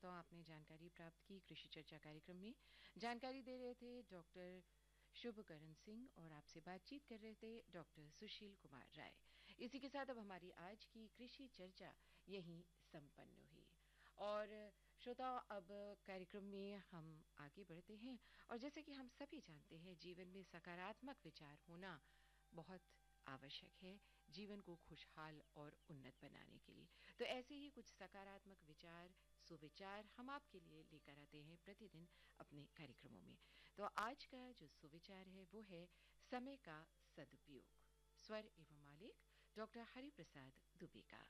श्रोताओं, आपने जानकारी प्राप्त की कृषि चर्चा कार्यक्रम में। जानकारी दे रहे थे डॉक्टर शुभकरण सिंह और आपसे बातचीत कर रहे थे डॉक्टर सुशील कुमार राय। इसी के साथ अब हमारी आज की कृषि चर्चा यहीं संपन्न हुई। और श्रोताओं, अब कार्यक्रम में हम आगे बढ़ते हैं और जैसे कि हम सभी जानते हैं, जीवन में सकारात्मक विचार होना बहुत आवश्यक है जीवन को खुशहाल और उन्नत बनाने के लिए। तो ऐसे ही कुछ सकारात्मक विचार, सुविचार हम आपके लिए लेकर आते हैं प्रतिदिन अपने कार्यक्रमों में। तो आज का जो सुविचार है वो है समय का सदुपयोग। स्वर एवं मालिक डॉक्टर हरिप्रसाद दुबे का।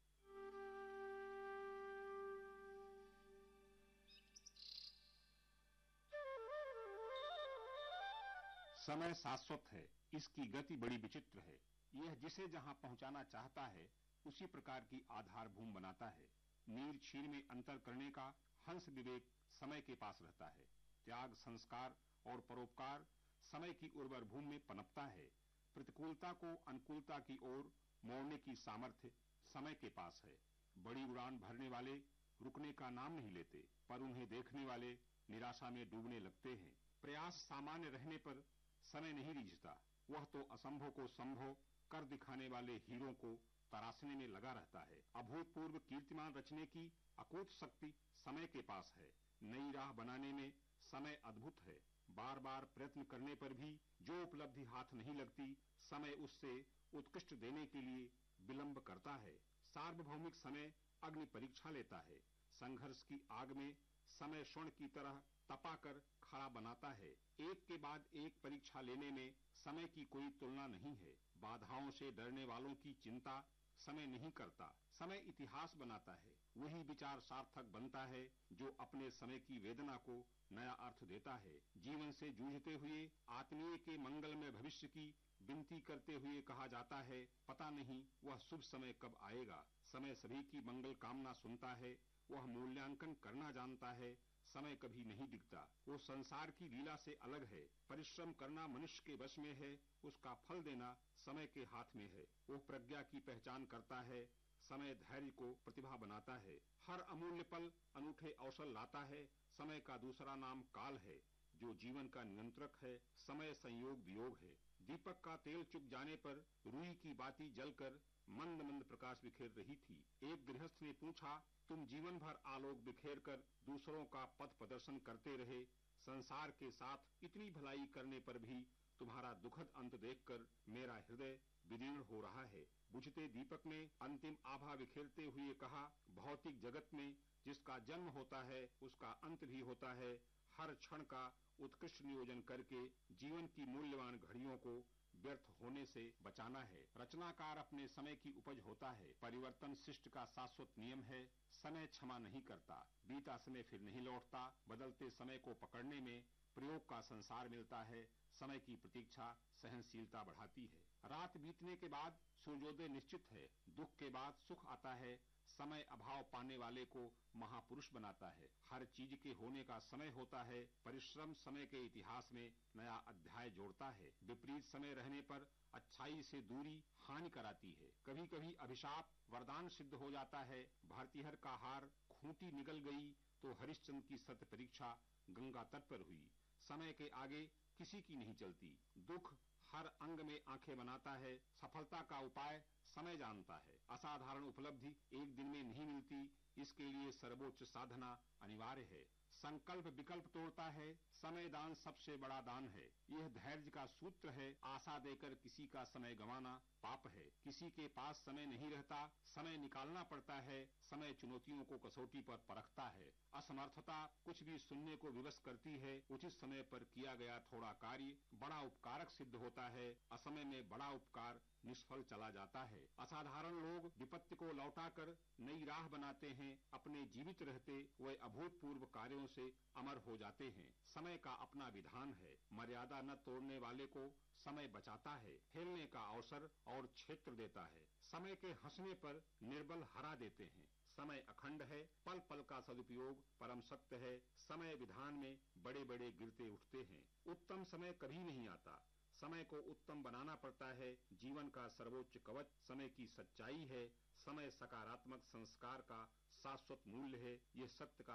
समय शाश्वत है, इसकी गति बड़ी विचित्र है। यह जिसे जहां पहुंचाना चाहता है उसी प्रकार की आधारभूमि बनाता है। नीर क्षीर में अंतर करने का हंस विवेक समय के पास रहता है। त्याग, संस्कार और परोपकार समय की उर्वर भूमि में पनपता है। प्रतिकूलता को अनुकूलता की ओर मोड़ने की सामर्थ्य समय के पास है। बड़ी उड़ान भरने वाले रुकने का नाम नहीं लेते, पर उन्हें देखने वाले निराशा में डूबने लगते हैं। प्रयास सामान्य रहने पर समय नहीं रीझता, वह तो असंभव को संभव कर दिखाने वाले हीरों को तराशने में लगा रहता है। अभूतपूर्व कीर्तिमान रचने की अकूत शक्ति समय के पास है। नई राह बनाने में समय अद्भुत है। बार बार प्रयत्न करने पर भी जो उपलब्धि हाथ नहीं लगती, समय उससे उत्कृष्ट देने के लिए विलंब करता है। सार्वभौमिक समय अग्नि परीक्षा लेता है। संघर्ष की आग में समय स्वर्ण की तरह तपाकर खड़ा बनाता है। एक के बाद एक परीक्षा लेने में समय की कोई तुलना नहीं है। बाधाओं से डरने वालों की चिंता समय नहीं करता, समय इतिहास बनाता है। वही विचार सार्थक बनता है जो अपने समय की वेदना को नया अर्थ देता है। जीवन से जूझते हुए आत्मीय के मंगलमय भविष्य की विनती करते हुए कहा जाता है, पता नहीं वह शुभ समय कब आएगा। समय सभी की मंगल कामना सुनता है, वह मूल्यांकन करना जानता है। समय कभी नहीं दिखता, वो संसार की लीला से अलग है। परिश्रम करना मनुष्य के वश में है, उसका फल देना समय के हाथ में है। वो प्रज्ञा की पहचान करता है, समय धैर्य को प्रतिभा बनाता है। हर अमूल्य पल अनूठे अवसर लाता है। समय का दूसरा नाम काल है, जो जीवन का नियंत्रक है। समय संयोग वियोग है। दीपक का तेल चुक जाने पर रुई की बाती जलकर मंद मंद प्रकाश बिखेर रही थी। एक गृहस्थ ने पूछा, तुम जीवन भर आलोक बिखेर कर दूसरों का पथ प्रदर्शन करते रहे, संसार के साथ इतनी भलाई करने पर भी तुम्हारा दुखद अंत देखकर मेरा हृदय विदीर्ण हो रहा है। बुझते दीपक ने अंतिम आभा बिखेरते हुए कहा, भौतिक जगत में जिसका जन्म होता है उसका अंत भी होता है। हर क्षण का उत्कृष्ट नियोजन करके जीवन की मूल्यवान घड़ियों को व्यर्थ होने से बचाना है। रचनाकार अपने समय की उपज होता है। परिवर्तन शिष्ट का शाश्वत नियम है। समय क्षमा नहीं करता, बीता समय फिर नहीं लौटता। बदलते समय को पकड़ने में प्रयोग का संसार मिलता है। समय की प्रतीक्षा सहनशीलता बढ़ाती है। रात बीतने के बाद सूर्योदय निश्चित है। दुख के बाद सुख आता है। समय अभाव पाने वाले को महापुरुष बनाता है। हर चीज के होने का समय होता है। परिश्रम समय के इतिहास में नया अध्याय जोड़ता है। विपरीत समय रहने पर अच्छाई से दूरी हानि कराती है। कभी कभी अभिशाप वरदान सिद्ध हो जाता है। भारतीहर का हार खूंटी निगल गई तो हरिश्चंद्र की सत्य परीक्षा गंगा तट पर हुई। समय के आगे किसी की नहीं चलती। दुख हर अंग में आंखें बनाता है। सफलता का उपाय समय जानता है। असाधारण उपलब्धि एक दिन में नहीं मिलती, इसके लिए सर्वोच्च साधना अनिवार्य है। संकल्प विकल्प तोड़ता है। समय दान सबसे बड़ा दान है। यह धैर्य का सूत्र है। आशा देकर किसी का समय गंवाना पाप है। किसी के पास समय नहीं रहता, समय निकालना पड़ता है। समय चुनौतियों को कसौटी पर परखता है। असमर्थता कुछ भी सुनने को विवश करती है। उचित समय पर किया गया थोड़ा कार्य बड़ा उपकारक सिद्ध होता है। असमय में बड़ा उपकार निष्फल चला जाता है। असाधारण लोग विपत्ति को लौटाकर नई राह बनाते हैं। अपने जीवित रहते वे अभूतपूर्व कार्यों से अमर हो जाते हैं। समय का अपना विधान है। मर्यादा न तोड़ने वाले को समय बचाता है, खेलने का अवसर और क्षेत्र देता है। समय के हंसने पर निर्बल हरा देते हैं। समय अखंड है, पल पल का सदुपयोग परम सत्य है। समय विधान में बड़े बड़े गिरते उठते हैं। उत्तम समय कभी नहीं आता, समय को उत्तम बनाना पड़ता है। जीवन का सर्वोच्च कवच समय की सच्चाई है। समय सकारात्मक संस्कार का शाश्वत मूल्य है। ये सत्य का